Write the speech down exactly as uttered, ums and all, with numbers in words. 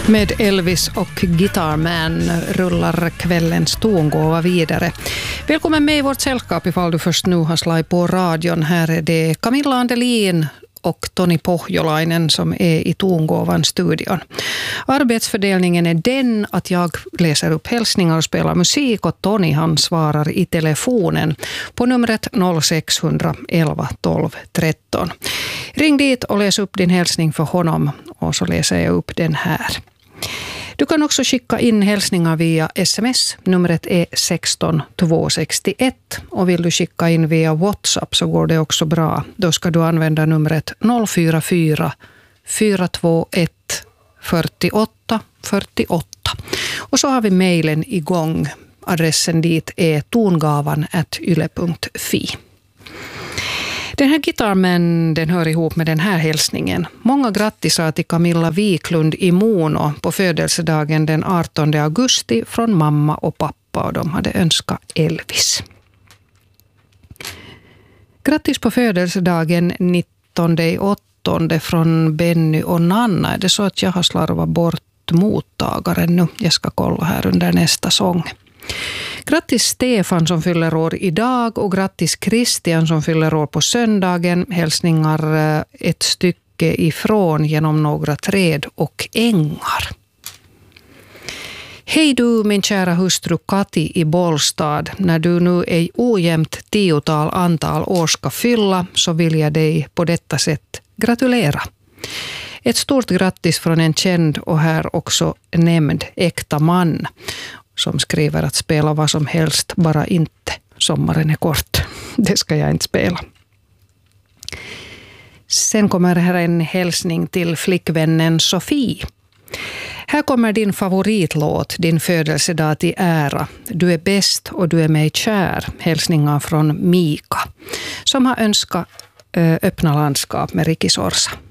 Med Elvis och Guitar Man rullar kvällens tongåva vidare. Välkommen med i vårt sällskap ifall du först nu har slagit på radion. Här är det Camilla Andelin och Toni Pohjolainen som är i tongåvan-studion. Arbetsfördelningen är den att jag läser upp hälsningar och spelar musik och Toni han svarar i telefonen på numret noll sex elva tolv tretton. Ring dit och läs upp din hälsning för honom och så läser jag upp den här. Du kan också skicka in hälsningar via sms. Numret är sexton tvåhundrasextioett och vill du skicka in via WhatsApp så går det också bra. Då ska du använda numret noll fyra fyra fyra två ett fyrtioåtta fyrtioåtta. Och så har vi mejlen igång. Adressen dit är tongavan at yle punkt fi. Den här gitarmen den hör ihop med den här hälsningen. Många grattisar till Camilla Wiklund i Mono på födelsedagen den artonde augusti från mamma och pappa och de hade önskat Elvis. Grattis på födelsedagen nittonde åttonde från Benny och Nanna. Är det så att jag har slarvat bort mottagaren nu? Jag ska kolla här under nästa sång. Grattis Stefan som fyller år idag och grattis Christian som fyller år på söndagen. Hälsningar ett stycke ifrån genom några träd och ängar. Hej du min kära hustru Kati i Bollstad. När du nu är ojämnt tiotal antal år ska fylla så vill jag dig på detta sätt gratulera. Ett stort grattis från en känd och här också nämnd äkta man som skriver att spela vad som helst, bara inte. Sommaren är kort. Det ska jag inte spela. Sen kommer här en hälsning till flickvännen Sofie. Här kommer din favoritlåt, din födelsedag till ära. Du är bäst och du är mig kär. Hälsningar från Mika som har önskat öppna landskap med Ricky Sorsa.